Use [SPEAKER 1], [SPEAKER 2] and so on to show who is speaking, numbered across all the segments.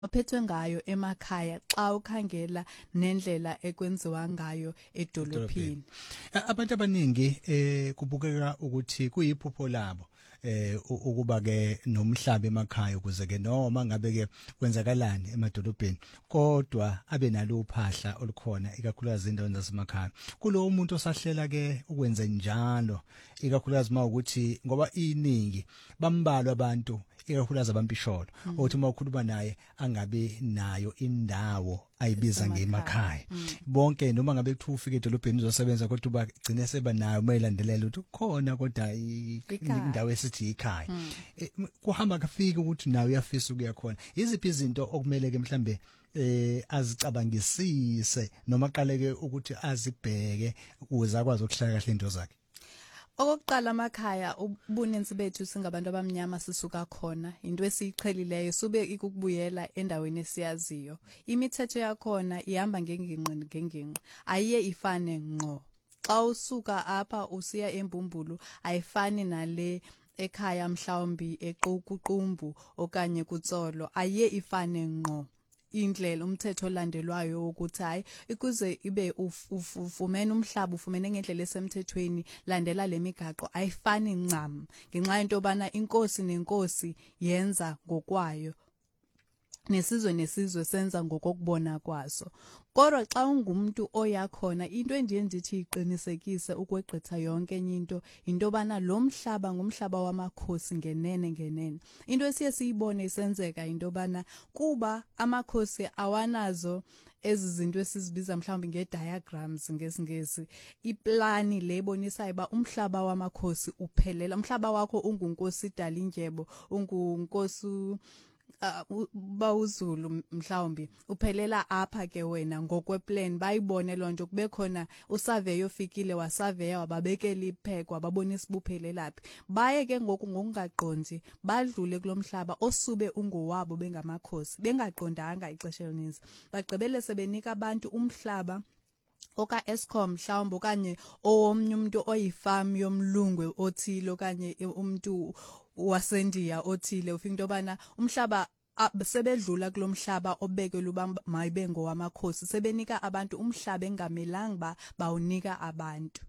[SPEAKER 1] ophethwe ngayo emakhaya xa ukhangela nendlela ekwenziwa ngayo edolophini.
[SPEAKER 2] Abantu abaningi kubukeka ukuthi kuyiphupho labo ukuba ke nomhlaba emakhaya ukuze ke noma ngabe ke kwenzakalani emadolobheni kodwa abe nalo uphahla olukhona ikakhulukazi endaweni zasemakhaya. Kulo umuntu osahlela ke ukwenza njalo ikakhulukazi mawukuthi ngoba iningi bambalwa abantu ikakhulukazi abampisholo othi uma ukhuluma naye angabe nayo indawo ayibiza ngemakhaya. Bonke noma ngabe kuthiwa ufike edolobheni uzosebenza kodwa ubagcine seba nayo mayilandelela ukuthi khona kodwa indawo esithi ikhaya. Kuhamba kafika ukuthi nawe uyafisa ukuya khona. Iziphi izinto okumele ke mhlambe azicabangisise noma aqaleke ukuthi azibheke ukuze akwazi ukuhlala kahle into zakhe?
[SPEAKER 1] Okokuqala amakhaya ubunensi bethu singabantu abamnyama sisuka khona into esiyiqhelileyo sube ikukubuyela endaweni esiyaziyo. Imithetho yakhona ihamba ngenginqi ayiye ifane ngqo. Xa usuka apha usiya eMbumbulu ayifani nale ekhaya mhlawumbi eQuqumbu okanye kuTsolo ayiye ifane ngqo. Indlela umthetho olandelwayo ukuthi hayi ikuze ibe ufumene umhlaba ufumene ngendlela esemthethweni landela lemigaqo ayifani ncam ngenxa yento bana inkosi nenkosi yenza ngokwayo nesizwe senza ngokokubona kwaso. Kodwa xa ungumuntu oyakhona into endiye ndithi iqinisekise ukwegqitha yonke enye into bana lo mhlaba ngumhlaba wamakhosi ngenene. Into esiye siyibone isenzeka into bana kuba amakhosi awanazo ezi zinto esizibiza mhlawumbi ngediagrams ngesingesi iplani le ibonisayo ba umhlaba wamakhosi uphelela. Umhlaba wakho ungunkosi Dalindyebo ungunkosi bawuZulu mhlawumbi uphelela apha ke wena ngokweplan bayibone lonto kube khona usurvey ofikile wasurveya wababekela ipheko wababonisa buphelelaphi baye ke ngokungaqondi badlule kulomhlaba osube ungowabo bengamakhosi bengaqondanga ixesha elininzi bagqibele sebenika abantu umhlaba oka Eskom mhlawumbe okanye omnye umuntu oyifarm yomlungwe othile okanye umuntu wasendiya othile ufika into bana umhlaba sebedlula kulomhlaba obekelwe uba mayibe ngowamakhosi sebenika abantu umhlaba engamelanga bawunika abantu.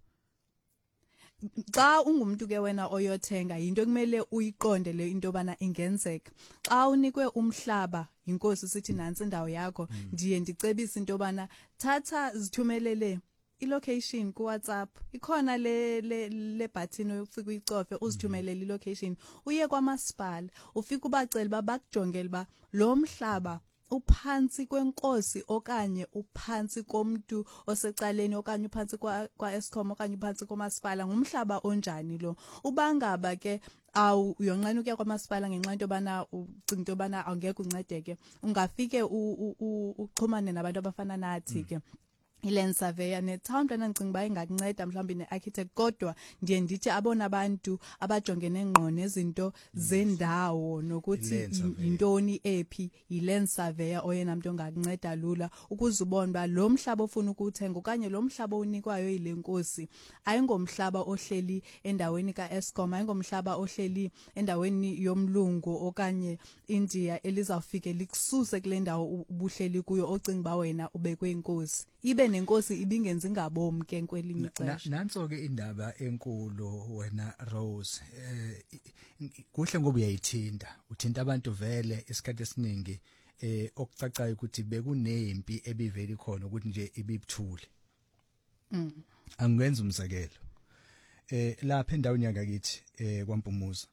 [SPEAKER 1] Xa ungumuntu ke wena oyothenga into kumele uyiqonde le into bana ingenzeka xa unikwe umhlaba inkosi sithi nansi indawo yakho ndiye ndicebisa into bana thatha zithumelele ilocation ku WhatsApp ikhona le button oyofika uyicofe uzithumelele ilocation uye kwamasipala ufika ubacela babakujongela ba lo mhlaba uphansi kwenkosi okanye uphansi komuntu osecaleni okanye uphansi kwa Eskom okanye uphansi komasipala ngumhlaba onjani lo ubangaba ke awu uyonqena ukuya kwamasipala ngenxa into bana ucinga into bana angeke uncedeke ungafike uxhumane nabantu abafana nathi ke iland surveyor ne-town plan angicinga ba ingakunceda mhlawumbi ne-architect kodwa ndiye ndithi abona abantu abajongene ngqo nezinto zendawo nokuthi yintoni ephi iland surveyor oyena muntu ongakunceda lula ukuze ubone ba lo mhlaba ofuna ukuthenga okanye lo mhlaba onikwayo yile nkosi ayingomhlaba ohleli endaweni kaEskom ayingomhlaba ohleli endaweni yomlungu okanye India elizawufike likususe kule ndawo ubuhleli kuyo ocinga ba wena ubekwe inkosi ibe nenkosi ibingenzi ngabomi ke kwelinye ixesha.
[SPEAKER 2] Nanso ke indaba enkulu wena Rose kuhle ngoba uyayithinta uthinta abantu vele isikhathi esiningi okucacayo ukuthi bekunempi ebiveli khona ukuthi nje ibibuthule. Angenza umzekelo lapha endaweni yangakithi kwaMpumuza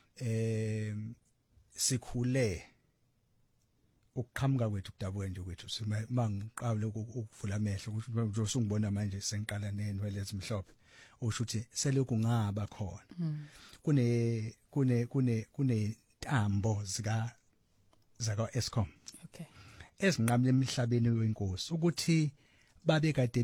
[SPEAKER 2] sikhule ukuqhamuka kwethu kudabuke nje kwethu mangiqabule ukuvula amehlo ukuthi usungibona manje sengiqala nenwele ezimhlophe usho ukuthi selokhu ngaba khona kune ntambo zaka Eskom ezinqamle emhlabeni wenkosi ukuthi babe kade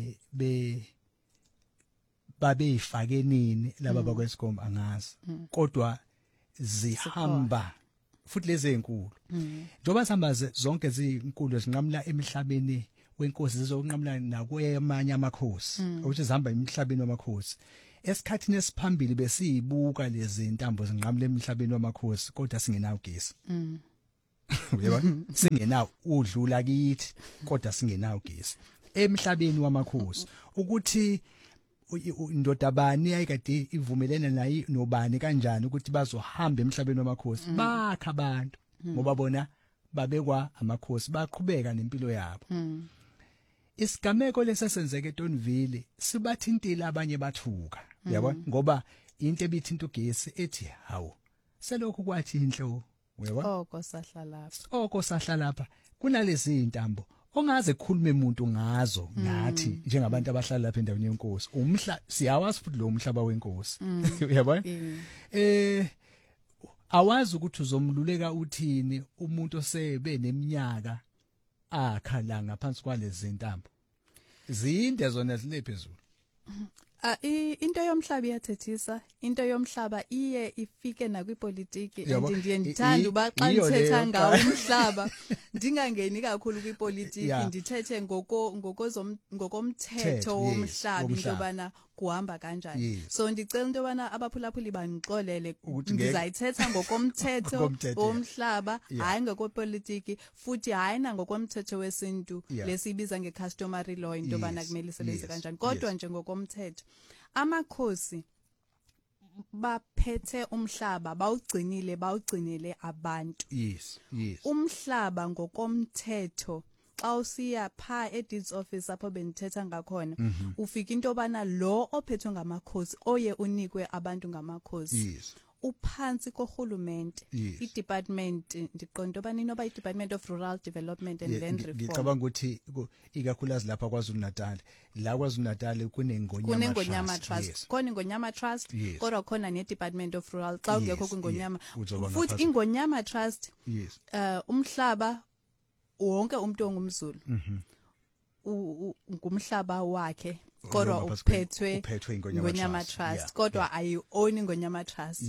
[SPEAKER 2] babeyifake nini laba bakweSkom angazi kodwa zihamba futhi lezi ezinkulu njoba sihamba zonke izinkulu ezinqamla emhlabeni wenkosi zizokunqamla nakwamanye amakhosi ukuthi zihamba emhlabeni wamakhosi esikhathini esiphambili besiyibuka lezi ntambo zinqamla emhlabeni wamakhosi kodwa singenawo ugesi uyabona singenawo udlula kithi kodwa singenawo gesi emhlabeni wamakhosi ukuthi indodabani ayikade ivumelene naye nobani kanjani ukuthi bazohamba emhlabeni wamakhosi bakha abantu ngoba bona babekwa amakhosi baqhubeka nempilo yabo isigameko lesasenzeke eTonville sibathintile abanye bathuka uyabona ngoba into ebithinta ugesi ethi hawo selokhu kwathi inhlo uyabona oko sahla lapha kunalezi intambo ongaze kukhulume umuntu ngazo nathi njengabantu abahlala lapha endaweni yenkosi siyawazi futhi lo mhlaba wenkosi uyabona awazi ukuthi uzomluleka uthini umuntu osebe neminyaka akhala ngaphansi kwalezi intambo zinde zona zilephezulu
[SPEAKER 1] into yomhlaba iyathethisa into yomhlaba iye ifike nakwipolitiki and ndiye ndithanda uba xa ndithetha ngawo umhlaba ndingangeni kakhulu kwipolitiki ndithethe ngokomthetho womhlaba into yobana kuhamba kanjani so ndicela into yobana abaphulaphuli bandixolele ndizayithetha ngokomthetho womhlaba hayi ngokwepolitiki futhi hayi nangokomthetho wesintu lesibiza ngecustomary law into yobana kumele isebenze kanjani kodwa nje ngokomthetho amakhosi baphethe umhlaba bawugcinile abantu umhlaba ngokomthetho xa usiya pha e-deeds office apho bendithetha ngakhona ufika into bana lo ophethwe ngamakhosi oye unikwe abantu ngamakhosi uphansi kohulumente i-department ndiqonda bani noba i-Department of Rural Development and Land Reform
[SPEAKER 2] ngicabanga ukuthi ikakhulukazi lapha KwaZulu-Natal la KwaZulu-Natal kunengonyama
[SPEAKER 1] trust khona ingonyama trust kodwa khona ne-Department of Rural xa ungekho kwingonyama futhi ingonyama trust umhlaba wonke umuntu ongumZulu ngumhlaba wakhe kodwa uphethwe ngonyama trust kodwa ayi-own ngonyama trust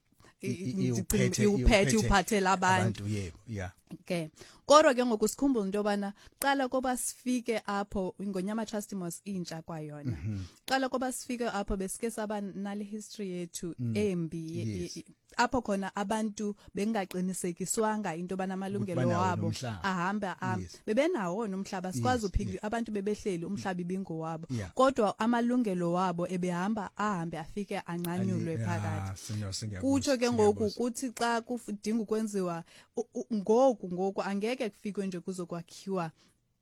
[SPEAKER 1] uphathela abantu okay kodwa ke ngokusikhumbula into yobana qala koba sifike apho ingonyama trust mos intsha kwayona qala koba sifike apho besike saba nale history yethu embi apho khona abantu bengaqinisekiswanga into bana amalungelo wabo ahamba bebenawo nomhlaba sikwazi uphika abantu bebehleli umhlaba ibingo wabo kodwa amalungelo wabo ebehamba ahambe afike anqanyulwe phakathi kutsho ke ngoku kuthi xa kudinga ukwenziwa ngoku angeke kufikwe nje kuzokwakhiwa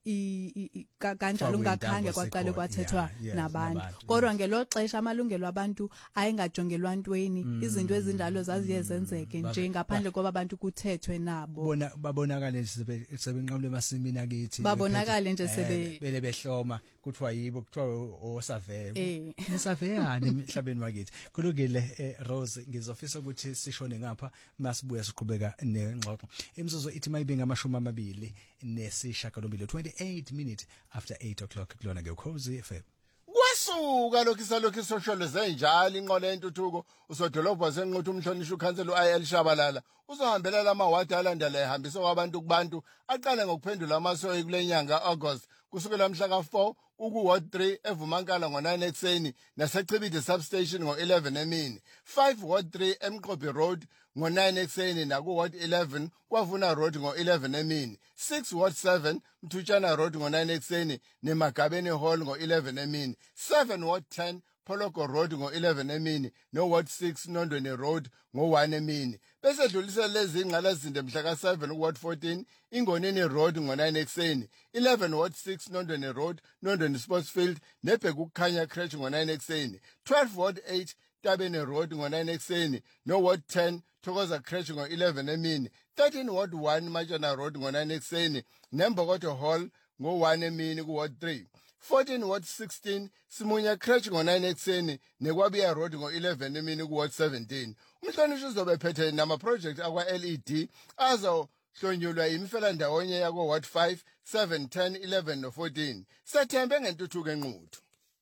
[SPEAKER 1] kanjalo ngakhange kwaqale kwathethwa nabantu kodwa ngelo xesha amalungelo abantu ayengajongelwa ntweni izinto ezinjalo zaziye zenzeke nje ngaphandle koba abantu kuthethwe nabo
[SPEAKER 2] babonakale sebenqamule emasimini akithi
[SPEAKER 1] babonakale nje
[SPEAKER 2] bele behloma kuthiwa yibo kuthiwa osaveya nisaveyani emhlabeni wakithi kulungile Rose ngizofisa ukuthi sishone ngapha masibuya siqhubeka nengxoxo imizuzu ithi mayibinga 20 nesishagalombili 28 minutes after 8 o'clock kulona ngeKhosi FM
[SPEAKER 3] kwasuka lokho isosholeze njalo inqola yentuthuko usodolobha senquthu umhlonishwa ukhansela uIL Shabalala uzohambela lamawadi alandela ehambisa kwabantu kubantu aqale ngokuphendula amasoyi kulenyanga August kusukela mhla ka4 Ward 3 eVumankala ngo9 ekseni naseChibide substation ngo11 emini 5 Ward 3 eMqobi Road ngo9 ekseni nakuWard 11 kwaVuna Road ngo11 emini 6 Ward 7 Mthutshana Road ngo9 ekseni neMagabeni Hall ngo11 emini 7 Ward 10 Poloko Road ngo11 emini no Ward 6 Nondweni Road ngo1 emini bese dlulisa lezi ingqalazinde mhla ka7 Ward 14 Ingonini Road ngo9 ekseni 11 Ward 6 Nondweni Road Nondweni Sports Field nebheka ukukhanya Crèche ngo9 ekseni 12 Ward 8 Tabene Road ngo9 ekseni no Ward 10 Thokoza Crèche ngo11 emini 13 Ward 1 Machana Road ngo9 ekseni neMbokodo Hall ngo1 emini kuWard 3 14 Ward 16 Simunya Crèche ngo9 ekseni neKwabiya Road ngo11 emini kuWard 17 umhlonishwa uzobe phethe nama project akwa LED azo hlonyulwa imfela ndawonye yako Ward 5 7 10 11 no 14 sethembe ngentuthuko enquthu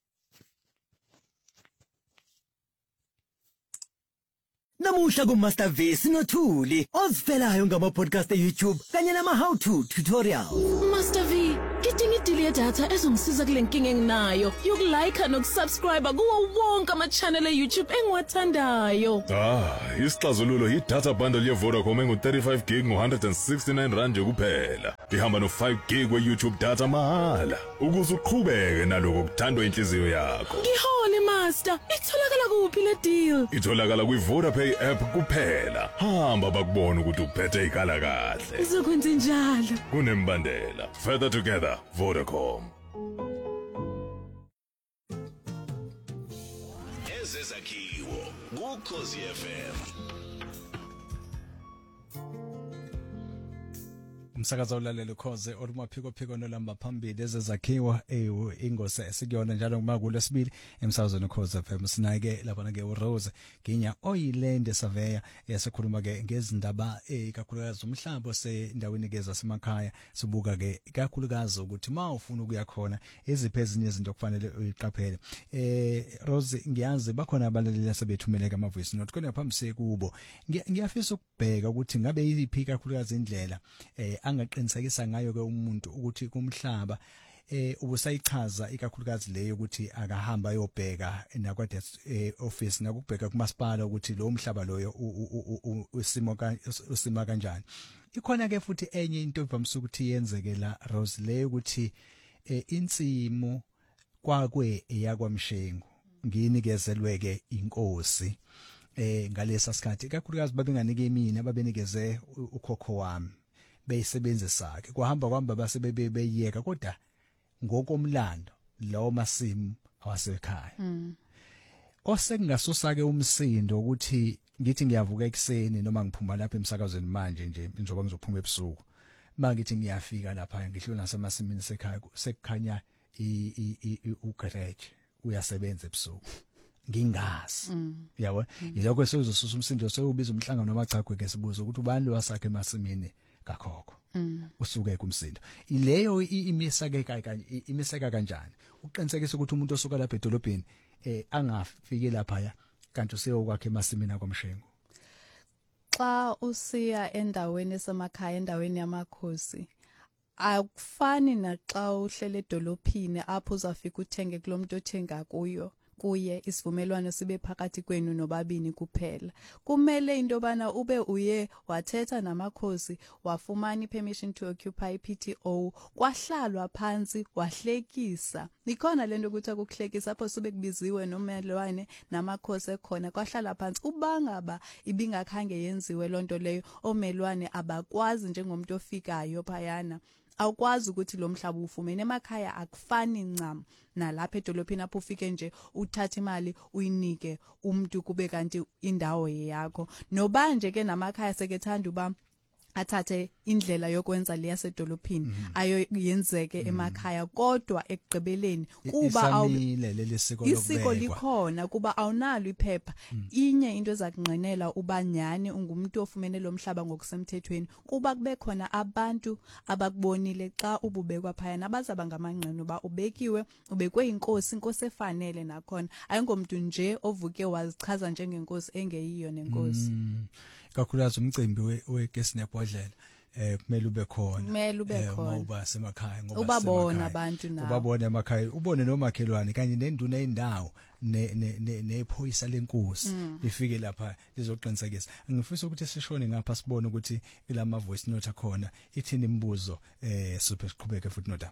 [SPEAKER 4] Namuhla kuMaster V sinothuli ozifelayo ngama podcast eYouTube kanye nama how to tutorials.
[SPEAKER 5] Master V ngidinga idili yedatha ezongisiza kule nkinga enginayo yokulike nokusubscribe kuwo wonke ama-channel e-YouTube engiwathandayo.
[SPEAKER 6] Isixazululo yi-data bundle ye-Vodacom engu-35 gig ngo-169 rand kuphela. Ihamba no-5 gig we-YouTube data mahala ukuze uqhubeke naloko kuthandwa inhliziyo yakho.
[SPEAKER 5] Ngihole master, itholakala kuphi le deal?
[SPEAKER 6] Itholakala kwi-Vodapay app kuphela. Hamba bakubona ukuthi uphethe ikhala kahle.
[SPEAKER 5] Ngizokwenza njalo.
[SPEAKER 6] Kunembandela. Further together, Vodacom.
[SPEAKER 7] Ezezakhiwo kuKhosi FM.
[SPEAKER 2] Umsakazo ulalele ukhoze olumaphiko nolamba phambili ezezakhiwa ingosi esikuyona njalo ngumaku lesibili emsakazweni ukhoze FM sinake lapha ke uRose Ginya oyilende surveyor yasekhuluma ke ngezindaba kakhulukazi umhlaba sendaweni ke zasemakhaya sibuka ke kakhulukazi ukuthi mawufuna ukuya khona eziphi ezinye izinto kufanele uyiqaphele. Rose ngiyazi bakhona abalaleli asebethumeleka ama voice note kodwa phambise kubo ngiyafisa ukubheka ukuthi ngabe yiphi kakhulukazi indlela angaqinisekisa ngayo ke umuntu ukuthi kumhlaba ubusayichaza ikakhulukazi leyo ukuthi akahamba ayobheka nakwa office nakubheka kumasipala ukuthi lo mhlaba loyo usima kanjani. Ikhona ke futhi enye into evamisa ukuthi yenzeke la Rose leyo ukuthi insimo kwakwe eyakwamshengu nginikezelwe ke inkosi ngalesa sikhathi ikakhulukazi babenganike mina babenikeze ukhokho wami beyisebenzisa ke kwahamba basebebeyeka kodwa ngokomlando lawo masimu awasekhaya osengasusa ke umsindo ukuthi ngithi ngiyavuka ekseni noma ngiphuma lapha emsakazweni manje nje njengoba ngizophuma ebusuku mangithi ngiyafika lapha ngihlula nasemasimini sekhaya sekukhanya ugarage uyasebenza ebusuku ngingazi yabo yilokho sokuzosusa umsindo sokubiza umhlangano wamachagwe ke sibuzo ukuthi ubani wasakhe emasimini kakhokho usuke kumsindo ileyo imiseka kanjani uqinisekisa ukuthi umuntu osuka lapha edolobheni angafike lapha kanti useyokwakhe emasimini akwamshengo.
[SPEAKER 1] Xa usiya endaweni esemakhaya endaweni yamakhosi akufani naxa uhlele edolophini apho uzafika uthenge kulomuntu othenga kuye isivumelwano sibe phakathi kwenu nobabini kuphela. Kumele into bana ube uye wathetha namakhosi wafumana ipermission to occupy PTO kwahlalwa phansi wahlekisa. Ikhona lento ukuthi akuhlekisa apho sube kubiziwe nomelwane namakhosi ekhona kwahlala phansi ubangaba ibingakhange yenziwe lonto leyo omelwane abakwazi njengomuntu ofikayo phayana awukwazi ukuthi lo mhlaba ufumene emakhaya akufani ncam nalapha edolophini apho ufike nje uthatha imali uyinike umuntu kube kanti indawo yakho nobanje ke namakhaya sekethanda uba athathe indlela yokwenza le yasedolophini ayoyenzeke emakhaya kodwa ekugqibeleni kuba isiko likhona kuba awunalo iphepha inye into ezakunqenela ubanyane ungumuntu ofumene lo mhlaba ngokusemthethweni kuba kube khona abantu abakubonile xa ububekwa phaya nabazaba ngamanqeno ba ubekiwe ubekwe inkosi efanele nakhona ayingomuntu nje ovuke wazichaza njengenkosi engeyiyo nenkosi.
[SPEAKER 2] Kakhulukazi umcimbi wegesi nebhodlela kumele ube khona ngoba semakhaya ngoba
[SPEAKER 1] ubabona abantu nawo
[SPEAKER 2] ubabona emakhaya ubone nomakhelwane kanye nenduna yendawo nephoyisa lenkosi lifike lapha lizoqinisekisa. Ngifisa ukuthi sishone ngapha sibone ukuthi ilama voice note akhona ithini imibuzo suphe siqhubeke futhi nota.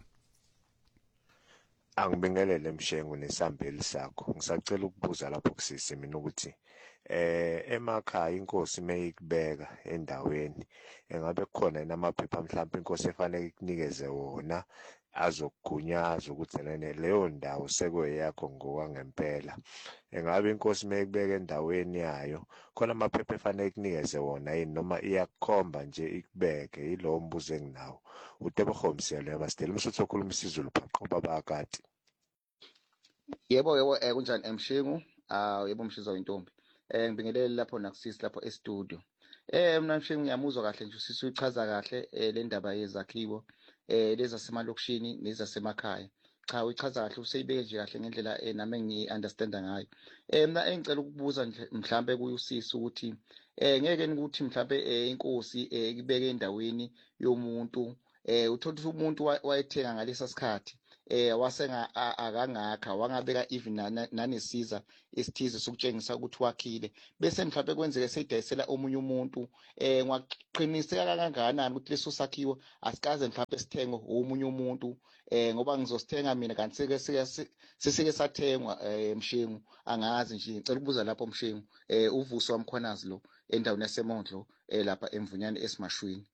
[SPEAKER 8] Angibingelele Mshengu nesambeli sakho ngisacela ukubuza lapho kusisi mina ukuthi emakhaya inkosi mayikubeka endaweni engabe kukhona inamaphepha mhlawumbe inkosi efanele ikunikeze wona azokugunyaza ukuthi leyo ndawo sekuyakho ngokwangempela. Engabe inkosi mayikubeka endaweni yayo khona amaphepha efanele ikunikeze wona yini noma iyakhomba nje ikubeke yilowo mbuzo enginawo. Utebehomsiyelo yabasteli msuthu okhuluma isizulu phaqoba bakati.
[SPEAKER 9] Yebo kunjani Mshengu? Yebo Mshiza wentombi. Ngibingelele lapho nakusisi lapho e-studio. Mina Mshengu ngiyamuzwa kahle nje usisi uchaza kahle le ndaba yezakhiwo leza semalokishini nezasemakhaya. Cha uyichaza kahle useyibeke nje kahle ngendlela nami ngi-understanda ngayo. Mina engicela ukubuza nje mhlambe kuyusisi ukuthi ngeke ukuthi mhlambe inkosi ibeke endaweni yomuntu uthola ukuthi umuntu wayethenga ngalesa sikhathi wasenga akangakha wangabeka even nanesiza esithize sokutshengisa ukuthi wakhile bese mhlawumbe kwenzeke seyidayisela omunye umuntu ngiyaqiniseka kangakanani ukuthi leso sakhiwo asikaze mhlawumbe sithengwe omunye umuntu ngoba ngizosithenga mina kanti sesike sathengwa Mshengu angazi nje ngicela ukubuza lapho Mshengu uvuso wamkhonazi lo endaweni yaseMondlo lapha emvunyane esimashwini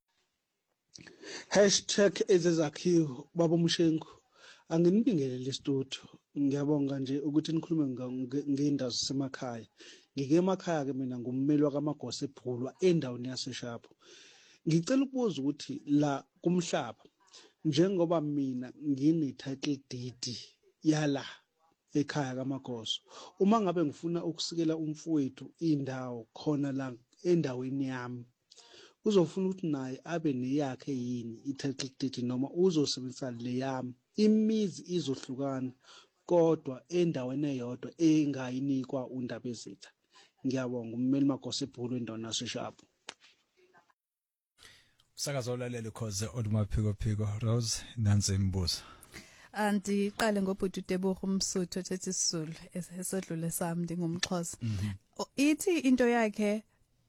[SPEAKER 10] #ezezakhiwo baba Mshengu anginibingelele studio ngiyabonga nje ukuthi nikhulume ngeindawo zasemakhaya ngike emakhaya ke mina ngummeli wakamagosa eBhulwa endaweni yaseShapho ngicela ukubuza ukuthi la kumhlaba njengoba mina ngine-title deed yala ekhaya kamagoso uma ngabe ngifuna ukusikela umfowethu indawo khona la endaweni yami uzofuna ukuthi naye abe neyakhe yini i-title deed noma uzosebenzisa le yami imizi izohlukana kodwa endaweni eyodwa engayinikwa uNdabezitha ngiyabonga ummeli magosa eBhulwa endaweni yaseShapho
[SPEAKER 2] Sakazo lalela cause olumaphiko Rose nansi imibuzo
[SPEAKER 1] Andiqale ngobhuti Tebogo Msuthu ethi Sisulu esodlule sami ndingumXhosa ithi into yakhe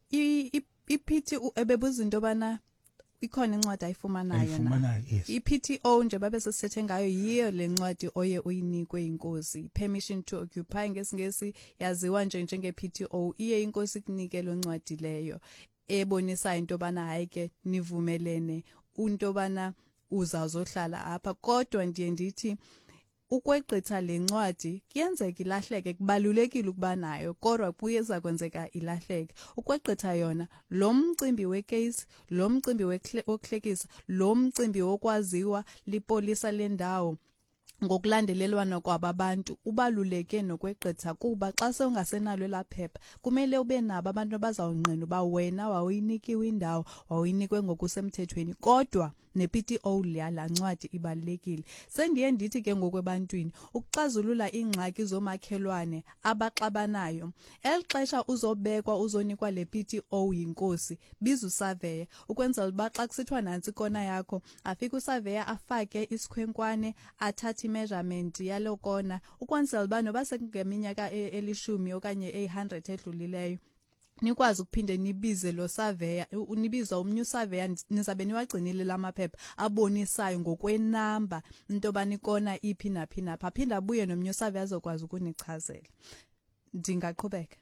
[SPEAKER 1] iPT ebebuza into bana ikhona incwadi ayifumanayo na iPTO nje babe sesithethe ngayo yiyo lencwadi oye uyinikwe inkosi permission to occupy ngesingesi yaziwa nje njengePTO iye inkosi kunike lo ncwadi leyo ebonisa into bana hayi ke nivumelene into bana uzazohlala apha kodwa ndiye ndithi ukwegqitha lencwadi kuyenzeka ilahleke kubalulekile ukuba nayo kodwa kuyeza kwenzeka ilahleke ukwegqitha yona lo mcimbi wecase lo mcimbi wokuhlekisa lo mcimbi wokwaziwa lipolisa lendawo ngokulandelelwana kwababantu ubaluleke nokweqetha kuba xa sewungasenalo laphepha kumele ube nabo abantu abazawunqina uba wena wawuyinikiwe indawo wawuyinikwe ngokusemthethweni kodwa nePTO la ncwadi ibalekile sendiye ndithi ke ngokwebantwini ukuxazulula ingxaki zomakhelwane abaxabanayo elixesha uzobekwa uzonikwa lePTO yinkosi biza usurveyor ukwenza uba xa kusithwa nansi kona yakho afike usurveyor afake isikhwenkwane athathe measurement yalo kona ukwenzela uba noba sekungeminyaka elishumi okanye 800 edlulileyo nikwazi ukuphinde nibize lo surveyor unibiza umnyu surveyor nizabe niwagcinile lamaphepha abonisayo ngokwenamba into banikona iphi naphi napha aphinda abuye nomnyu surveyor azokwazi ukunichazela ndingaqhubeka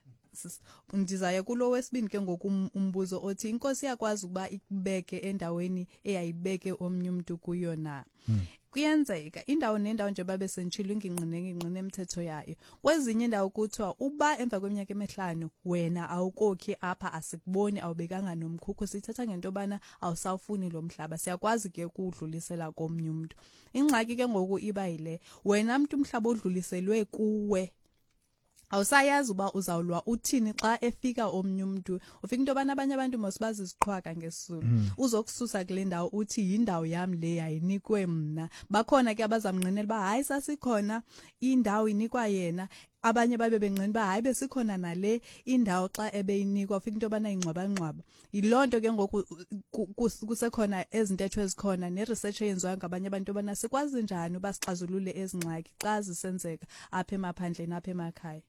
[SPEAKER 1] ndizaye kulo wesibini ke ngokumbuzo othi inkosi yakwazi ukuba ikubeke endaweni eyayibeke omnye umuntu kuyo na kuyenzeka indawo nendawo nje babe sentshilo ingingqine emithetho yayo kwezinye indawo kuthiwa uba emva kweminyaka emihlanu wena awukokhi apha asikuboni awubekanga nomkhukhu sithetha ngento bana awusawufuni lo mhlaba siyakwazi ke ukudlulisela komnye umuntu ingxaki ke ngoku iba yile wena umuntu umhlaba odluliselwe kuwe awusayazi uba uzawulwa uthini xa efika omnye umuntu ufika into bana abanye abantu mosibazi isiqhwaka ngesizulu uzokususa kule ndawo uthi yindawo yami le yayinikwe mna bakhona ke abazamnqinela ba hayi sasikhona indawo inikwa yena abanye babe benqina ba hayi besikhona nale indawo xa ebeyinikwa ufika into bana ingcwabanqwaba yilonto ke ngoku kusekhona ezintetho ezikhona neresearch eyenziwa ngabanye abantu bana sikwazi njani uba sixazulule ezingxaki xa zisenzeka apha emaphandleni apha emakhaya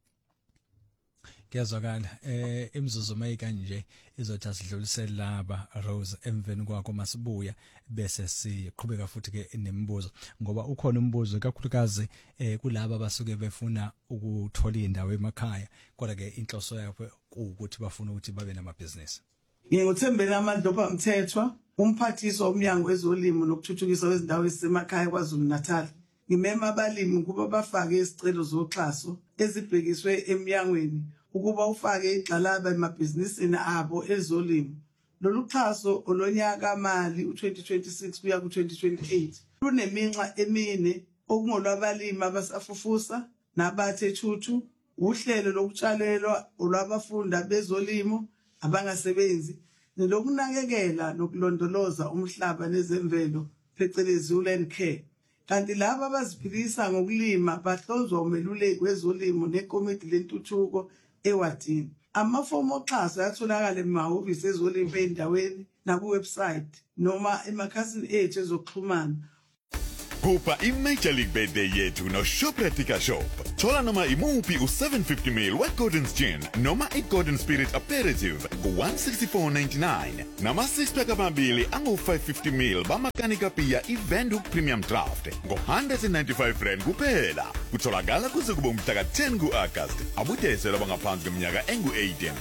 [SPEAKER 2] Kuyazwakala imizuzu mayikanje izothi asidlulisele laba Rose emveni kwakho masibuya bese siqhubeka futhi ke nemibuzo ngoba ukhona umbuzo kakhulukazi kulabo abasuke befuna ukuthola indawo emakhaya kodwa ke inhloso yakho ukuthi bafuna ukuthi babe namabhizinisi
[SPEAKER 11] Nginguthembele Amandlopa Mthethwa umphathiswa womnyango wezolimo nokuthuthukiswa kwezindawo ezisemakhaya kwaZulu Natal ngimema abalimi ukuba bafake isicelo zoxhaso ezibhekiswe emnyangweni ukuba ufake igxalaba emabhizinisini abo ezolimo lolu xhaso olonyaka mali u2026 kuya ku2028 luneminxa emine okungolwabalimi abasafufusa nabathe thuthu uhlelo lokutshalelwa olwabafunda bezolimo abangasebenzi nelokunakekela nokulondoloza umhlaba nezemvelo phecelezi uland care kanti laba abaziphilisa ngokulima bahlonzwa umeluleki wezolimo nekomiti lentuthuko ewadini Amafomu oxhaso ayatholakala emahhovisi ezolimo endaweni nakuwebsite noma emakhasini ethu ezokuxhumana.
[SPEAKER 6] Kupa i-Major League Birthday yethu no-Shoprite Shop. Thola noma imuphi u-750 ml we-Gordon's Gin noma i-Gordon Spirit Aperitif ku-164.99 nama-6-pack amabili angu-550 ml bamakanika piya i-Venduk Premium Draft ngo-195 rand kuphela. Kutholakala kuze kube umhlaka 10 ku-Agasti. Abudesela bangaphansi kweminyaka engu-18.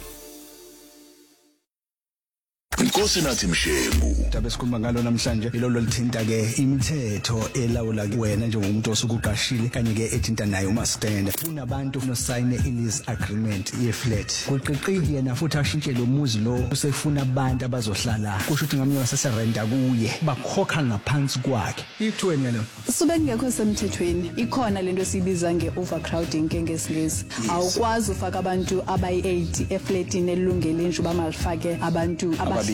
[SPEAKER 7] Nkosi nathi Mshengu.
[SPEAKER 2] Tabe sikhuluma ngalo namhlanje ilolo lithinta ke imithetho elawula wena njengomuntu osukuqashile kanye ke ethinta naye uMastenda. Kunabantu no sign i-lease agreement ye-flat. Kuqiqiki yena futhi ashintshe lo muzi lo usefuna abantu abazohlala. Kusho ukuthi ngamnyama seserenta kuye bakhokha ngaphansi kwakhe. Ithweni yalo.
[SPEAKER 1] Sube ngekho semthethweni ikhona lento esibiza nge-overcrowding ngesingisi. Awukwazi ufaka abantu abayi-80 eflatini elungele nje bamalifake abantu abahlanu.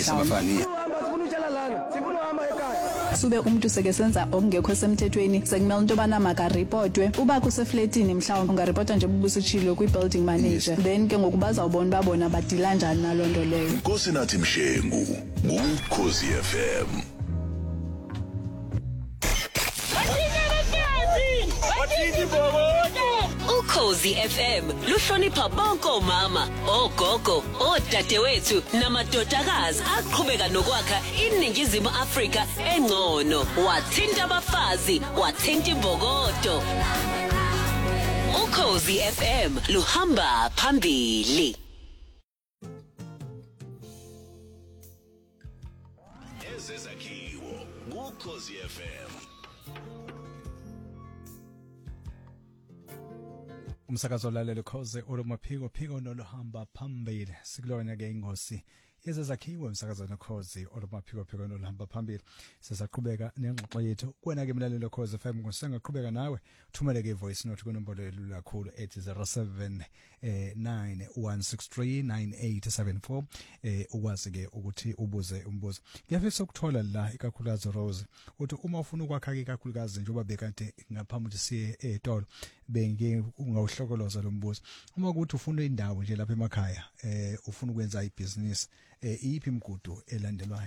[SPEAKER 1] Sube umuntu seke senza okungekho semthethweni sekumele into bana makarepotwe uba kuseflatini mhlawumbe ungarepota nje ubusitshilo kwi-building manager then ke ngokubaza ubona babona badila kanjani nalonto leyo.
[SPEAKER 7] Nkosi nathi Mshengu Ukhozi FM.
[SPEAKER 12] Ukhozi FM luhlonipha bonke omama, ogogo, odadewethu namadodakazi aqhubeka nokwakha iningizimu Afrika engcono. Wathinta abafazi, wathinta imbokodo. Ukhozi FM luhamba phambili.
[SPEAKER 7] Ezakhiwo Ukhozi FM.
[SPEAKER 2] Umsakazo lalela Ukhozi olumaphiko nolohamba phambili. Sikulona ke ingosi yezakhiwo umsakazo noKhozi olumaphiko nolohamba phambili. Sisaqhubeka nengxoxo yethu. Kuwena ke mlalelo Ukhozi FM ngosengaqhubeka nawe. Thumela ke voice note kunombolo elula kakhulu 080791639874 ukwazi ke ukuthi ubuze umbuzo. Ngiyafisa ukuthola la ikakhulukazi Rose uthi uma ufuna ukwakha ikakhulukazi njengoba bekade ngaphambi ukuthi siye etolo benge ungawuhlokoloza lo mbuzo. Uma ukuthi ufuna indawo nje lapha emakhaya ufuna ukwenza ibusiness iyiphi imigudu elandelwayo?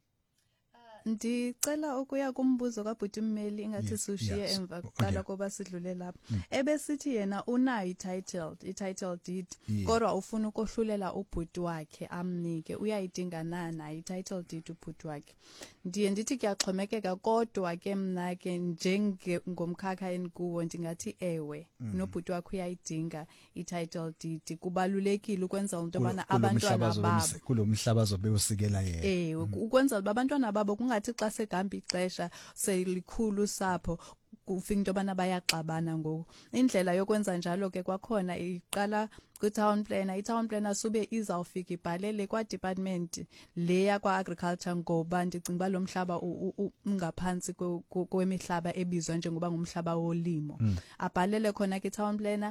[SPEAKER 1] Ndicela ukuya kumbuzo kaBhuti Mmeli ingathi sushiye emva kuqala koba sidlule lapha. Ebesithi yena unayo i-title deed kodwa ufuna ukohlulela ubhuti wakhe amnike uyayidinga nayo i-title deed ubhuti wakhe. Ndiye ndithi kuyaxhomekeka kodwa ke mna ke njengomkhakha enikuwo ndingathi ewe nobhuti wakhe uyayidinga i-title deed. Kubalulekile ukwenza into bana abantwana babo
[SPEAKER 2] kulomhlaba zobe usikela yena.
[SPEAKER 1] Ukwenza abantwana babo kungathi xa segamba ixesha selikhulu sapho kufika into bana bayaxabana ngoku. Indlela yokwenza njalo ke kwakhona iqala ku-town planner. I-town planner sube izawufika ibhalele kwa-department leya kwa-agriculture ngoba ndicinga lo mhlaba ungaphansi kwemihlaba ebizwa njengoba ngumhlaba wolimo. Abhalele khona ke-town planner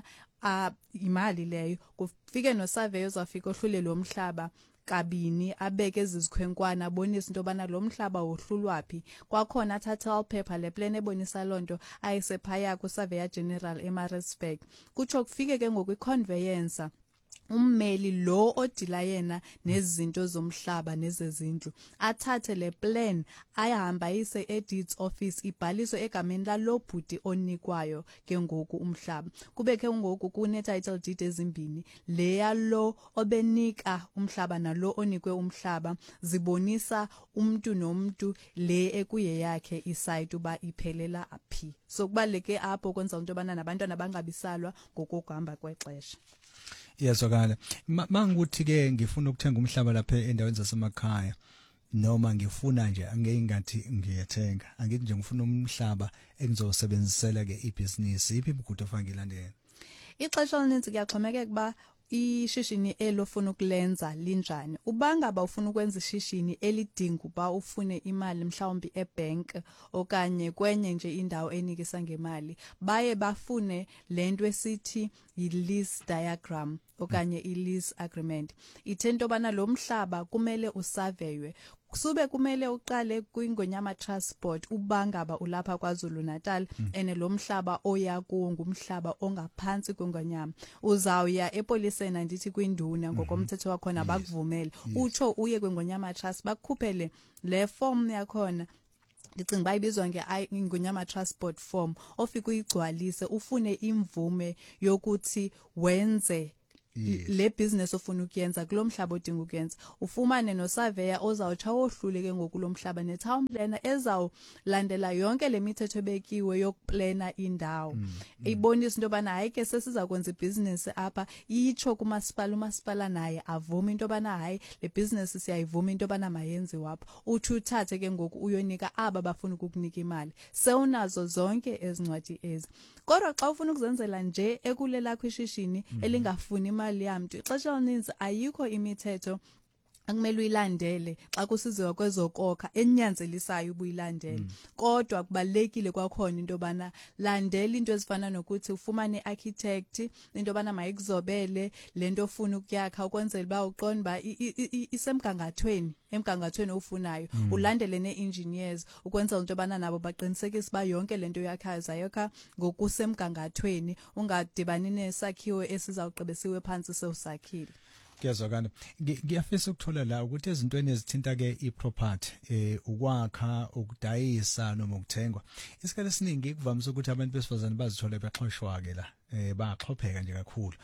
[SPEAKER 1] imali leyo kufike no-survey ozafika ohlule lo mhlaba kabini abeke izikhwenkwana abonisa into bana lo mhlaba wohlulwapi. Kwakhona athatha paper le plan ebonisa lonto ayisephaya ku Surveyor General eMaritzburg. Kutsho kufike ke ngokwi-conveyancer ummeli lo odila yena nezinto zomhlaba nezezindlu athathe le plan ayahamba ise e-deeds office ibhaliswe egameni lalo bhuti onikwayo ke ngoku umhlaba. Kube ke ngoku kune-title deed ezimbini leya lo obenika umhlaba nalo onikwe umhlaba zibonisa umuntu nomuntu le ekuye yakhe isite uba iphelela aphi. So kubaleke apho kwenza into bana nabantwana bangabisalwa ngokuhamba kwexesha.
[SPEAKER 2] Yezwakala mangukuthi ke ngifuna ukuthenga umhlaba lapha endaweni zasemakhaya noma ngifuna nje angeke ngiyethenga angithi nje ngifuna umhlaba engizosebenzisela ke ibusiness iphi imigudu ofangilandela.
[SPEAKER 1] Ixesha elininzi kuyaxhomekeka kuba ishishini elofuna ukulenza linjani. Ubangaba ufuna ukwenza ishishini elidinga uba ufune imali mhlawumbi ebank okanye kwenye nje indawo enikisa ngemali baye bafune lento esithi yi-lease diagram. okanye i-lease agreement ithento bana lo mhlaba kumele usurveywe kusube kumele uqale kwingonyama transport ubangaba ulapha kwaZulu Natal ene lo mhlaba oya kuwo ngumhlaba ongaphansi kwengonyama uzawuya epoliseni ndithi kwinduna ngokomthetho wakhona bakuvumele utsho uye kwengonyama trust bakukhuphele le form yakhona ndicinga bayibizwa ngengonyama transport form ofika uyigcwalise ufune imvume yokuthi wenze le business ofuna ukuyenza kulomhlaba odinga ukuyenza ufumane no surveyor ozawutsha wohluleke ngokulomhlaba ne town planner ezawulandela yonke le mithetho bekiwe yokuplana indawo ibonisa into bana hayi ke sesiza kwenza ibusiness apha itsho umasipala naye avuma into bana hayi le business siyayivuma into bana mayenzi wapha uthi uthathe ke ngoku uyonika aba bafuna ukukunika imali sewunazo zonke ezincwadi ezi kodwa xa ufuna ukuzenzela nje ekulela kwishishini elingafuni imali yamntu ixesha elininzi ayikho imithetho akumele uyilandele xa kusiziwa kwezokokha enyanzelisayo ubuyilandele kodwa kubalekile kwakhona into bana landela into ezifana nokuthi ufumane architect into bana mayikuzobele lento ofuna ukuyakha ukwenzela ba uqonda ba emgangathweni ofunayo ulandele ne-engineers ukwenzela into bana nabo baqinisekise ba yonke lento yakhayo zayokha ngokusemgangathweni ungadibani nesakhiwo esizawuqebesiwe phansi sewusakhile.
[SPEAKER 2] Kuyazwakala ngiyafisa ukuthola la ukuthi ezintweni ezithinta ke iproperty ukwakha ukudayisa noma ukuthengwa isikhathi esiningi kuvamise ukuthi abantu besifazane bazithola bexhoshwa ke la baxhopheka nje kakhulu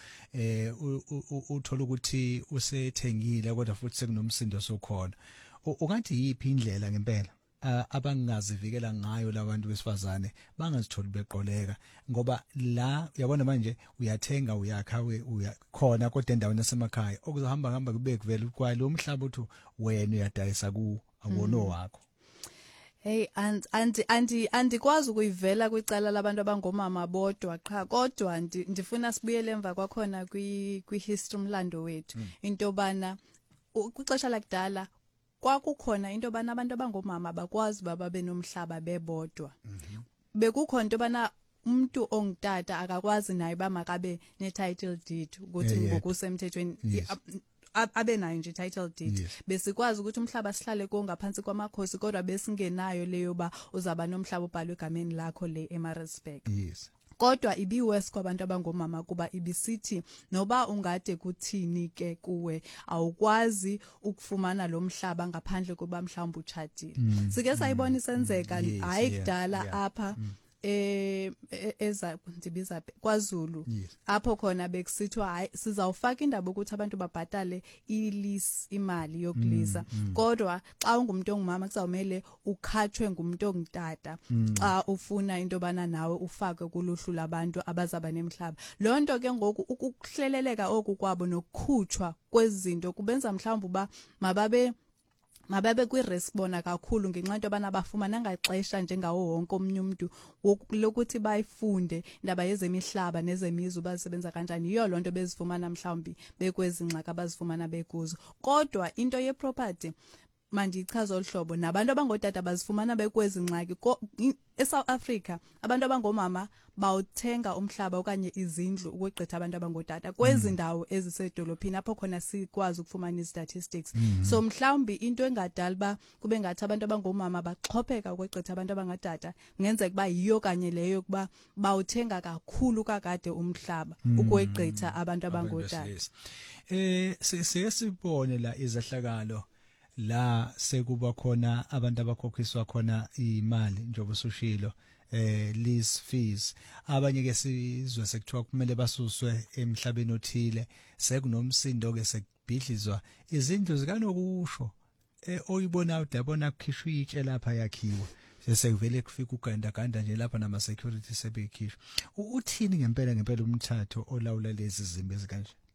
[SPEAKER 2] uthola ukuthi usethengile kodwa futhi sekunomsindo sokhona ungathi yipi indlela ngempela abangazivikela ngayo labantu besifazane bangazitholi beqoleka ngoba la yabona manje uyathenga uyakha uyakhona kodwa endaweni nasemakhaya okuzohamba kube kuvela kwalo umhlaba uthi wena uyadayisa ku akuno wakho.
[SPEAKER 1] Hey andikwazi ukuyivela kwicala labantu abangomama bodwa qha kodwa ndifuna sibuyele emva kwakhona kwi-history umlando wethu into bana kwixesha lakudala kwakukhona into bana abantu abangomama bakwazi baba benomhlaba bebodwa bekukho into bana umuntu ongutata akakwazi naye bamakabe ne-title deed ukuthi ngokusemthethweni abe nayo nje title deed besikwazi ukuthi umhlaba sihlale ngaphansi kwamakhosi kodwa besingenayo leyo ba uzaba nomhlaba ubhalwe egameni lakho le eMaritzburg. Kodwa ibiwes kwabantu abangomama kuba ibisithi noba ungade kuthini ke kuwe awukwazi ukufumana lo mhlaba ngaphandle kuba mhlawumbe uchatile sike sayibona isenzeka hayi kudala apha ndibiza kwaZulu apho khona bekusithwa hayi sizawufaka indaba ukuthi abantu babhatale ilease imali yokulisa kodwa xa ungumuntu ongumama kuzawumele ukhathwe ngumuntu ongutata xa ufuna into bana nawe ufake kuluhlu labantu abazaba nemhlaba lonto ke ngoku ukuhleleleka okukwabo nokukhutshwa kwezinto kubenza mhlawumbe uba mababe kwiresibona kakhulu ngenxa into abana bafumana ngaxesha njengawo wonke omnye umuntu lokuthi bayifunde indaba yezemihlaba nezemizi basebenza kanjani yiyo lonto bezifumana mhlawumbi bekwezingxaka abazifumana bekuzo kodwa into yeproperty mandichaza olhlobo nabantu abangotata bazifumana bekwezingxaki eSouth Africa abantu abangomama bawuthenga umhlaba okanye izindlu ukugqitha abantu abangotata kwezindawo ezisedolophini apho khona sikwazi ukufumana istatistics so mhlawumbi into engadala ba kube ngathi abantu abangomama baxhopheka ukugqitha abantu abangatata ngenzeka kuba yiyo kanye leyo kuba bawuthenga kakhulu kakade umhlaba ukugqitha abantu abangotata.
[SPEAKER 2] Siyasibone la izahlakalo la sekuba khona abantu abakhokhiswa khona imali njengoba usushilo lease fees abanye ke sizwe sekuthiwa kumele basuswe emhlabeni othile sekunomsindo ke sekubhidlizwa izindlu zikanokusho oyibona udabona kukhishwa itshe lapha yakhiwa sekuvele kufika ugandaganda nje lapha nama security sebekhishwa uthini ngempela umthatho olawula lezi zimbe ezikanje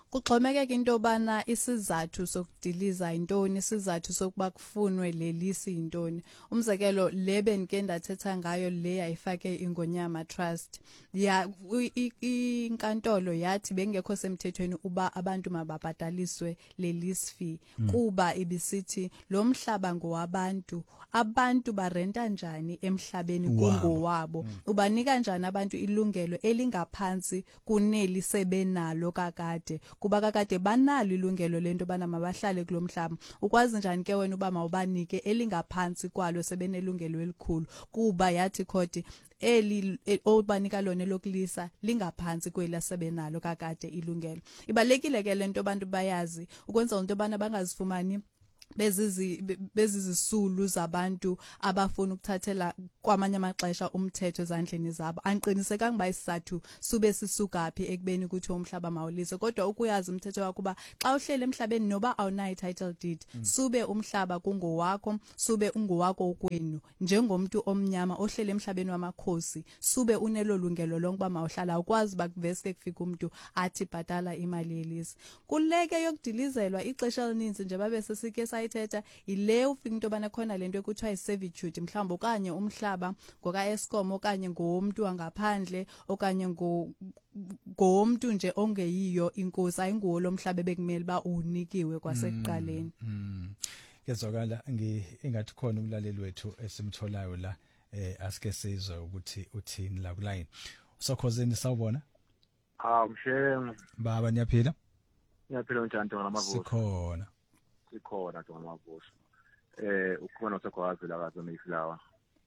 [SPEAKER 1] Kuxhomekeka into obana isizathu sokudiliza intoni, isizathu sokuba kufunwe lelisi intoni. Umzekelo lebe ndike ndathetha ngayo le ayifake iNgonyama Trust. Ya inkantolo yathi bengekho semthethweni uba abantu mababhataliswe lease fee kuba ibisithi lo mhlaba ngowabantu. Abantu barenta njani emhlabeni kungowabo? Ubanika kanjani abantu ilungelo elingaphansi kuneli sebenalo kakade? Kuba kakade banalo ilungelo lento bana mabahlale kulomhlaba. Ukwazi njani ke wena uba mawubanike elingaphansi kwalo sebenelungelo elikhulu? Kuba yathi khoti eli obanika lona lokulisa lingaphansi kwelasebenalo kakade ilungelo. Ibalekile ke lento abantu bayazi ukwenza into bana bangazifumani bezizisulu zabantu abafuna ukuthathela kwamanye amaxesha umthetho ezandleni zabo. Anqinisekanga ba isizathu sube sisukaphi ekubeni ukuthi umhlaba mawulise, kodwa ukuyazi umthetho wakuba xa uhlele emhlabeni noba awunayo title deed sube umhlaba kungowakho, sube ungowakho ukwenu njengomuntu omnyama ohlele emhlabeni wamakhosi, sube unelo lungelo lonke ba mawuhlala. Ukwazi bakuveske kufika umuntu athi bhatala imali yelisi. Kuleke yokudilizelwa ixesha elininzi nje babe sesike sayithetha ile ufika into bana khona lento ekuthiwa iservitude, mhlawumbe okanye umhlaba ngoka Eskom okanye ngomuntu wangaphandle okanye ngomuntu nje ongeyiyo inkosi, ayinguwo lo mhlaba bekumele ba unikiwe kwasekuqaleni.
[SPEAKER 2] Kezwakala ingathi khona umlaleli wethu esimtholayo la asike sizwe ukuthi uthini la kuline. Sokhozeni sawubona?
[SPEAKER 13] Mshengu
[SPEAKER 2] baba niyaphila?
[SPEAKER 13] Ngiyaphila njani Dona Mavuso?
[SPEAKER 2] Sikhona
[SPEAKER 13] Dona Mavuso. Ukhona uSegwazi la kazo Mayflower.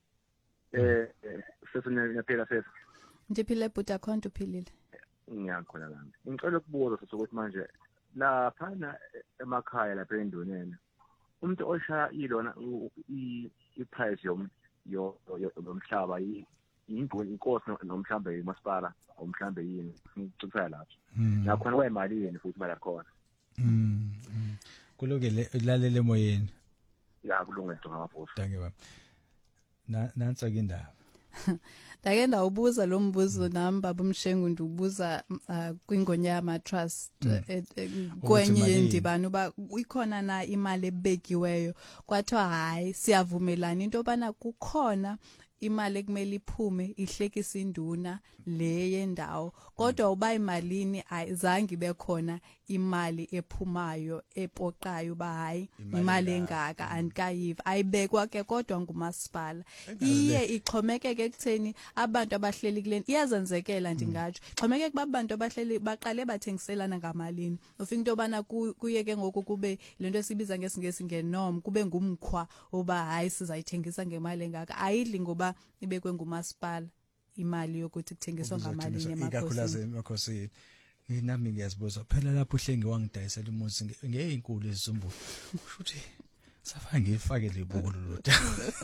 [SPEAKER 13] Sese niyaphila sese?
[SPEAKER 1] Ndiphile buta khona uphilile.
[SPEAKER 13] Ngiyakhona lami. Ngicela ukubuza sokuthi manje laphana emakhaya lapha endoneni umuntu oshaya ilona iprice yomhlaba inkosi nomhlambe imasipala omhlambe yini ngicela lapho nakhona wayimali yini futhi mali yakhona
[SPEAKER 2] kulungile ulalele emoyeni
[SPEAKER 13] ya kulungile Dona Mavuso.
[SPEAKER 2] Danke baba. Nansa ke indaba
[SPEAKER 1] Ndake ndawubuza lo mbuzo nami baba Mshengu ndibuza kwingonyama trust kwenye indibano uba ikhona na imali ebekiweyo. Kwathiwa hayi siyavumelana into bana kukhona imali ekumele iphume ihlekisa induna le yendawo, kodwa uba imalini ayizange ibe khona imali ephumayo epoqayo ba hayi imali engaka andikayiva ayibekwa ke kodwa ngumasipala. Iye ixhomekeke ekutheni abantu abahleli kuleni iyazenzekela ndingatsho ixhomekeke abantu abahleli baqale bathengiselana ngamalini. Ufika into bana kuye ke ngoku kube lento esibiza ngesingesi ngenorm kube ngumkhwa oba hayi sizayithengisa ngemali engaka, ayidli ngoba ibekwe ngumasipala imali yokuthi kuthengiswa ngamalini
[SPEAKER 2] emakhosini. Nami ngiyazibuza phela lapho uhlenge wangidayisela umuzi ngeinkulu ezizumbulu ushuthi safa ngifake lebuku lolota.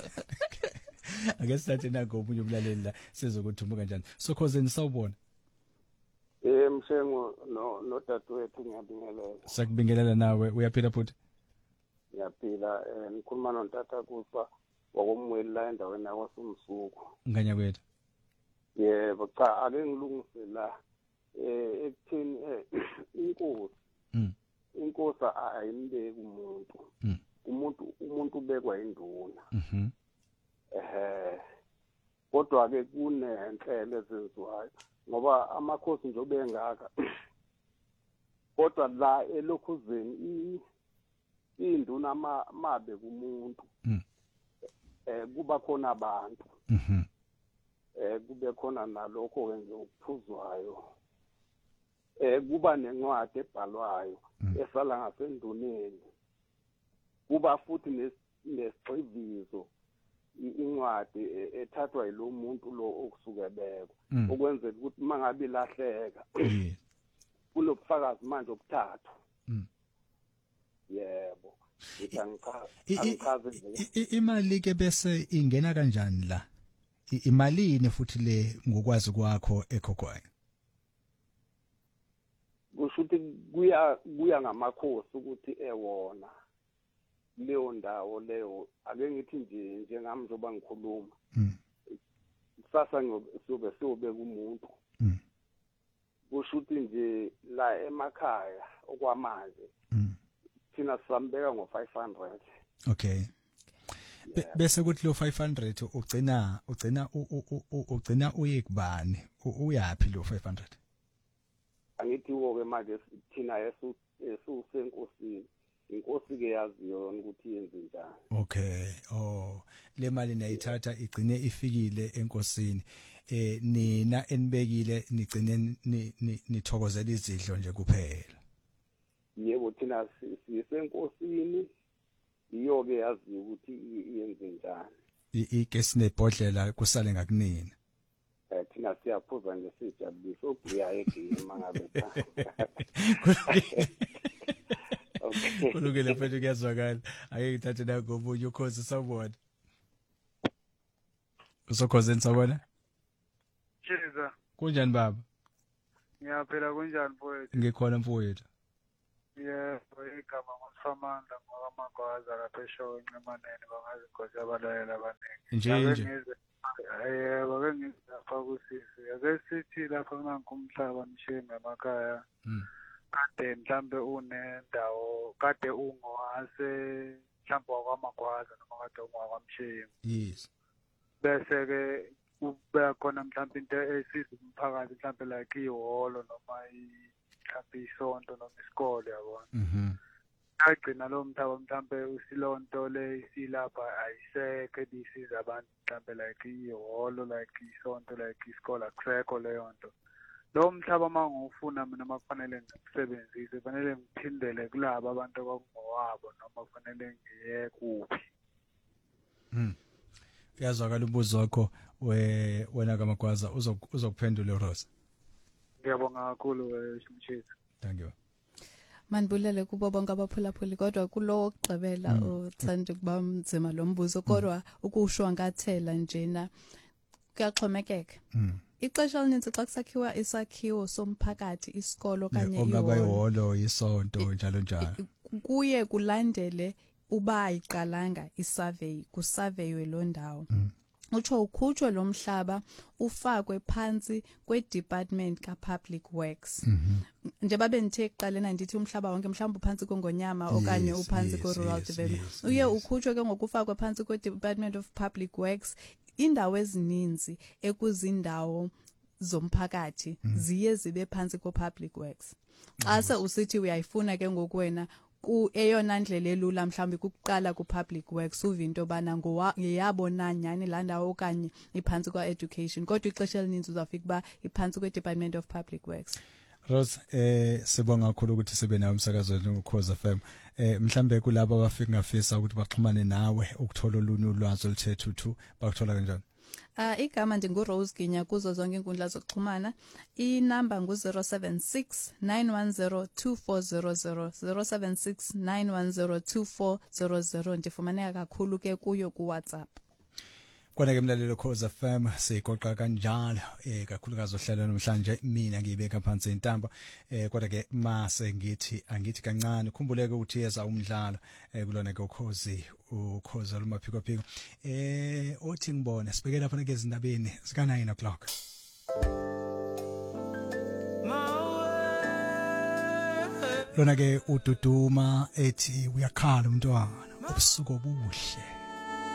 [SPEAKER 2] Ake sithi nako omunye umlaleli la sizokuthumba kanjani. Sokhozeni sawubona?
[SPEAKER 14] Mshengu no dadewethu ngiyabingelela.
[SPEAKER 2] Sakubingelela nawe uyaphila futhi?
[SPEAKER 14] Ngiyaphila ngikhuluma nontata kufa wakomweli la endaweni yakwasumsuku.
[SPEAKER 2] Nganya kwethu.
[SPEAKER 14] Yebo cha ake ngilungise la ekuthini inkosi ayimbeki umuntu ubekwa induna. Kodwa ke kunenhlelo ezenziwayo ngoba amakhosi nje obengaka kodwa la elokhuzeni induna mabe kumuntu kuba khona abantu kube khona nalokho kwenze ukuphuzwayo kuba nencwadi ebhalwayo esala ngasenduneni kuba futhi nesigxivizo incwadi ethathwa yilo muntu lo okusuke beko okwenzela ukuthi mangabe lahleka kunobufakazi manje obuthathu. Yebo
[SPEAKER 2] imali ke bese ingena kanjani la? Imalini futhi le ngokwazi kwakho ekhokhwayo?
[SPEAKER 14] Kushuthi kuya ngamakhosi ukuthi ewona leyo ndawo leyo ake ngithi nje njengami njoba ngikhuluma kusasa sobe kumuntu kusho ukuthi nje la emakhaya okwamanje thina sambeka ngo500.
[SPEAKER 2] Okay. Bese kuthi lo 500 ugcina uyekubani uyapi lo 500?
[SPEAKER 14] Angithi woke manje thina esusenkosini inkosi ke yaziyo yona ukuthi yenze njani.
[SPEAKER 2] Okay. Oh, le mali nayithatha igcine ifikile enkosini. Nina enibekile nigcine nithokozela izidlo nje kuphela.
[SPEAKER 14] Yebo thina sisenkosini iyo ke yaziyo ukuthi iyenze njani.
[SPEAKER 2] Igesi nebhodlela kusale ngakunina.
[SPEAKER 14] Thina siyaphuza nje sijabulisa okuya egame mangabe cha.
[SPEAKER 2] Kulungile mfethu kuyazwakala. Ake ngithathe na ngomunye ukhozi sawubona. Usokhozeni sawubona?
[SPEAKER 15] Chiza.
[SPEAKER 2] Kunjani baba?
[SPEAKER 15] Ngiyaphila kunjani mfowethu?
[SPEAKER 2] Ngikhona mfowethu.
[SPEAKER 15] Yebo, igama ngomfamanda ngokamagwaza lapha eShongwe emanene bangazigoja abalalela abaningi.
[SPEAKER 2] Nje.
[SPEAKER 15] Yebo, ke ngizapha kusisi. Ake sithi lapha kunankumhlaba Mshengu emakhaya. Kade mhlambe unendawo kade ungowase mhlambe wakwamagwaza noma kade ungwakwamshengu.
[SPEAKER 2] Yes.
[SPEAKER 15] Bese ke ube khona mhlambe into esiza umphakathi mhlambe like ihholo noma mhlambe isonto noma isikole yabona. Agcina lo mthabo mhlambe usilonto le isilapha ayisekho edisiza abantu mhlambe like ihholo like isonto like isikole akusekho leyo nto. Lo mhlaba mangufuna mina makufanele ngikusebenzise fanele ngiphindele kulabo abantu abangowabo noma kufanele ngiye kuphi.
[SPEAKER 2] Uyazwakala umbuzo wakho wena kaMagwaza uzokuphendula Rose.
[SPEAKER 15] Ngiyabonga kakhulu Shimshisi.
[SPEAKER 2] Thank you.
[SPEAKER 1] Manibulele kubo bonke abaphulaphuli kodwa kulo ogqibela uthanda kuba mzima lo mbuzo kodwa ukusho ngathela njena kuyaxhomekeka. Ixesha elininzi xa kusakhiwa isakhiwo somphakathi isikolo kanye
[SPEAKER 2] ongaba ihholo isonto njalo njalo
[SPEAKER 1] kuye kulandele uba ayiqalanga isurvey kusurveywe lo ndawo. Utsho ukhutshwe lo mhlaba ufakwe phansi kwedepartment kaPublic Works. Njengoba bendithe ekuqalena ndithi umhlaba wonke mhlawumbe uphansi kongonyama okanye uphansi ko-rural development. Uye ukhutshwe ke ngokufakwe phansi kwedepartment of Public Works. Indawo ezininzi ekuzindawo zomphakathi ziye zibe phansi ko-Public Works. Ase usithi uyayifuna ke ngokwena eyona ndlela elula mhlawumbe kukuqala ku-Public Works uve into bana ngeyabona nyani la ndawo okanye iphansi kwa-education kodwa ixesha elininzi uzafika uba iphansi kwe-Department of Public Works.
[SPEAKER 2] Rose, sibonga kakhulu ukuthi sibe nawe umsakazweni ngoKhozi FM. Mhlambe kulabo abafika ngafisa ukuthi baxhumane nawe ukuthola olunye ulwazi oluthethu bakuthola kanjani?
[SPEAKER 1] Igama ndinguRose Ginya kuzo zonke inkundla zokuxhumana. Inamba ngu-076 910 2400 076 910 2400 ndifumaneka kakhulu ke kuyo kuWhatsApp.
[SPEAKER 2] Kona ke mlalelo Khozi FM sigoqa kanjalo kakhulukazi ohlelo namhlanje mina ngiyibeka phansi intamba kodwa ke mase angithi kancane khumbuleke ukuthi yeza umdlalo kulona ke ukhozi lumaphiko phiko othi ngibone sibeke lapha ke ezindabeni sika 9 o'clock. Lona ke ududuma ethi uyakhala umntwana ubusuku obuhle.